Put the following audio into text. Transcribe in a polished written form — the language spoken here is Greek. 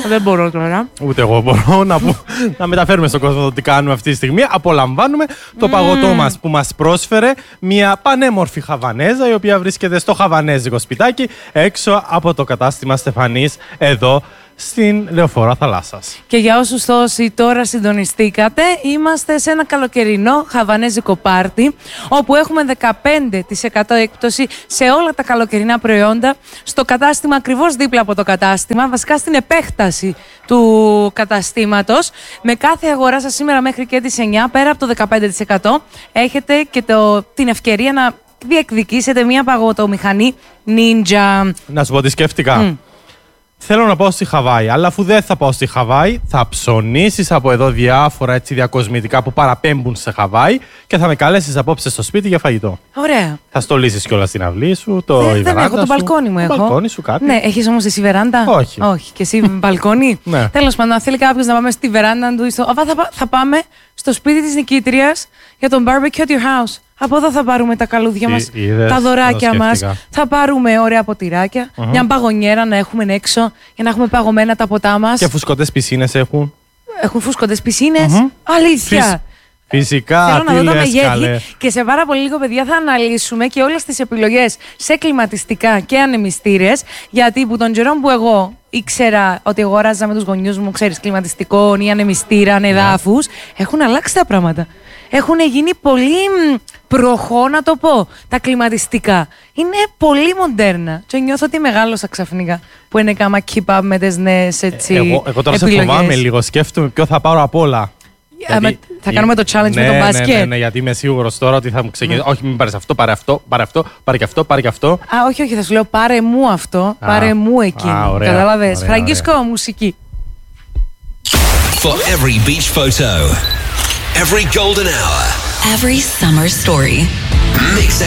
Δεν μπορώ τώρα. Ούτε εγώ μπορώ να μεταφέρουμε στον κόσμο το τι κάνουμε αυτή τη στιγμή. Απολαμβάνουμε το παγωτό μας που μας πρόσφερε μια πανέμορφη Χαβανέζα, η οποία βρίσκεται στο χαβανέζικο σπιτάκι έξω από το κατάστημα Στεφανής εδώ στην Λεωφόρο Θαλάσσας. Και για όσους όσοι τώρα συντονιστήκατε, είμαστε σε ένα καλοκαιρινό χαβανέζικο πάρτι, όπου έχουμε 15% έκπτωση σε όλα τα καλοκαιρινά προϊόντα, στο κατάστημα ακριβώς δίπλα από το κατάστημα, βασικά στην επέκταση του καταστήματος. Με κάθε αγορά σας σήμερα μέχρι και τις 9, πέρα από το 15%, έχετε και την ευκαιρία να διεκδικήσετε μια παγωτομηχανή Ninja. Να σου πω τι σκέφτηκα. Θέλω να πάω στη Χαβάη, αλλά αφού δεν θα πάω στη Χαβάη, θα ψωνίσεις από εδώ διάφορα έτσι διακοσμητικά που παραπέμπουν σε Χαβάη και θα με καλέσεις απόψε στο σπίτι για φαγητό. Ωραία. Θα στολίσεις κιόλας την αυλή σου, δεν έχω, το μπαλκόνι μου έχω. Το μπαλκόνι σου κάτι. Ναι, έχεις όμως εσύ βεράντα? Όχι. Όχι. Και εσύ μπαλκόνι? Ναι. Τέλος πάντων, θέλει κάποιος να πάμε στη βεράντα του ή θα πάμε στο σπίτι της νικήτριας για τον barbecue at your house. Από εδώ θα πάρουμε τα καλούδια μας, τα δωράκια μας. Θα πάρουμε ωραία ποτηράκια, μια παγωνιέρα να έχουμε έξω για να έχουμε παγωμένα τα ποτά μας. Και φουσκωτές πισίνες έχουν. Έχουν φουσκωτές πισίνες. Αλήθεια. Φυσικά. Θέλω να δω τα μεγέθη. Και σε πάρα πολύ λίγο, παιδιά, θα αναλύσουμε και όλες τις επιλογές σε κλιματιστικά και ανεμιστήρες. Γιατί που τον καιρό που εγώ ήξερα ότι αγοράζα με τους γονιούς μου, ξέρεις, κλιματιστικό ή ανεμιστήρα, ανεδάφους, έχουν αλλάξει τα πράγματα. Έχουν γίνει πολύ προχώ, να το πω, τα κλιματιστικά. Είναι πολύ μοντέρνα. Και νιώθω ότι μεγάλωσα ξαφνικά που είναι κάμα keep up με τις νέες έτσι εγώ τώρα επιλογές. σε φοβάμαι λίγο. Σκέφτομαι ποιο θα πάρω απ' όλα. Θα κάνουμε το challenge με το μπάσκετ. Ναι, γιατί είμαι σίγουρος τώρα ότι θα μου ξεκινήσει. Όχι, μην πάρεις αυτό, πάρε αυτό, πάρε αυτό, πάρε και αυτό, πάρε και αυτό. Όχι, θα σου λέω πάρε μου αυτό, πάρε μου εκείνο. Καταλαβες. Φραγκίσκο, μουσική. For every beach photo, every golden hour, every summer story. Mix